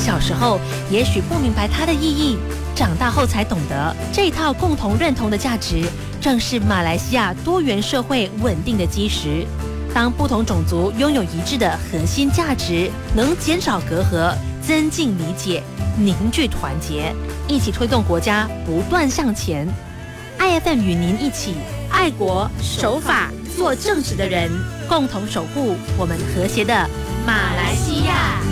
小时候也许不明白它的意义，长大后才懂得，这一套共同认同的价值，正是马来西亚多元社会稳定的基石。当不同种族拥有一致的核心价值，能减少隔阂，增进理解，凝聚团结，一起推动国家不断向前。IFM 与您一起爱国守法，做正直的人，共同守护我们和谐的马来西亚。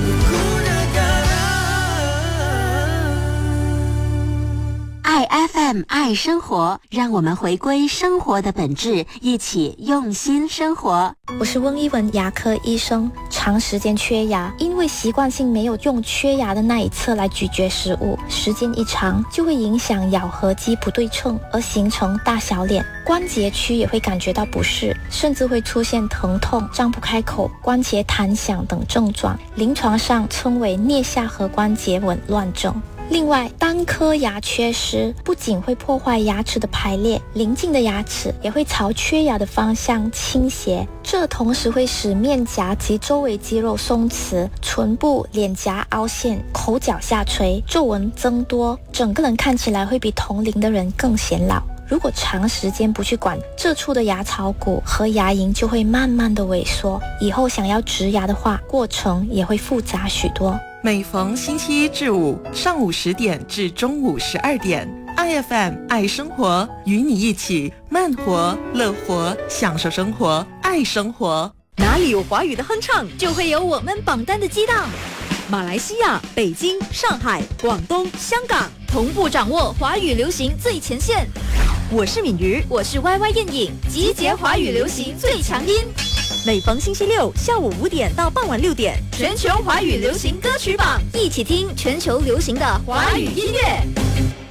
爱 FM 爱生活，让我们回归生活的本质，一起用心生活。 我是温一文，牙科医生。长时间缺牙，因为习惯性没有用缺牙的那一侧来咀嚼食物，时间一长就会影响咬合肌不对称，而形成大小脸。关节区也会感觉到不适，甚至会出现疼痛、张不开口、关节弹响等症状，临床上称为颞下颌关节紊乱症。另外，单颗牙缺失不仅会破坏牙齿的排列，邻近的牙齿也会朝缺牙的方向倾斜，这同时会使面颊及周围肌肉松弛，唇部、脸颊凹陷，口角下垂，皱纹增多，整个人看起来会比同龄的人更显老。如果长时间不去管，这处的牙槽骨和牙龈就会慢慢的萎缩，以后想要植牙的话，过程也会复杂许多。 每逢星期一至五上午10点至中午12点 ，IFM 爱生活，与你一起慢活、乐活，享受生活，爱生活。 哪里有华语的哼唱，就会有我们榜单的激荡。马来西亚、北京、上海、广东、香港同步掌握华语流行最前线。我是敏瑜，我是 YY 燕影，集结华语流行最强音。每逢星期六下午5点到傍晚6点，全球华语流行歌曲榜，一起听全球流行的华语音乐。